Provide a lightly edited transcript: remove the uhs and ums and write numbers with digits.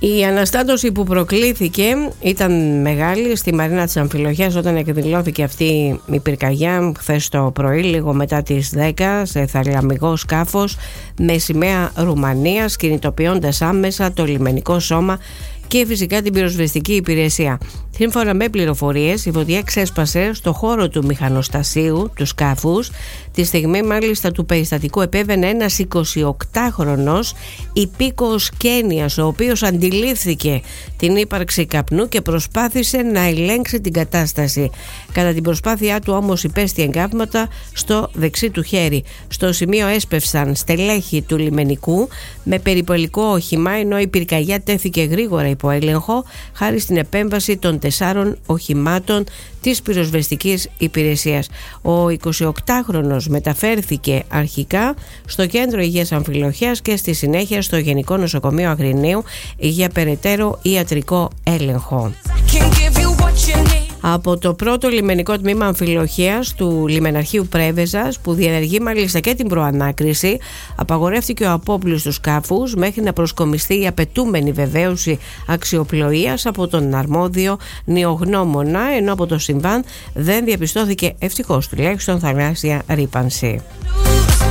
Η αναστάτωση που προκλήθηκε ήταν μεγάλη στη Μαρίνα της Αμφιλοχίας όταν εκδηλώθηκε αυτή η πυρκαγιά χθες το πρωί, λίγο μετά τις 10, σε θαλαμικό σκάφος με σημαία Ρουμανίας, κινητοποιώντας άμεσα το λιμενικό σώμα και φυσικά την πυροσβεστική υπηρεσία. Σύμφωνα με πληροφορίες, η φωτιά ξέσπασε στο χώρο του μηχανοστασίου του σκάφους. Τη στιγμή μάλιστα του περιστατικού επέβαινε ένας 28χρονος υπήκοος Κένιας, ο οποίος αντιλήφθηκε την ύπαρξη καπνού και προσπάθησε να ελέγξει την κατάσταση. Κατά την προσπάθειά του όμως υπέστη εγκάβματα στο δεξί του χέρι. Στο σημείο έσπευσαν στελέχη του λιμενικού με περιπολικό όχημα, ενώ η πυρκαγιά τέθηκε γρήγορα υπό έλεγχο χάρη στην επέμβαση των 4 οχημάτων της πυροσβεστικής υπηρεσίας. Ο 28χρονος μεταφέρθηκε αρχικά στο Κέντρο Υγείας Αμφιλοχίας και στη συνέχεια στο Γενικό Νοσοκομείο Αγρινίου για περαιτέρω ιατρικό έλεγχο. Από το πρώτο λιμενικό τμήμα Αμφιλοχίας του λιμεναρχείου Πρέβεζας, που διενεργεί μάλιστα και την προανάκριση, απαγορεύτηκε ο απόπλους του σκάφους μέχρι να προσκομιστεί η απαιτούμενη βεβαίωση αξιοπλοείας από τον αρμόδιο νεογνώμονα, ενώ από το συμβάν δεν διαπιστώθηκε, ευτυχώς τουλάχιστον, θαλάσσια ρύπανση.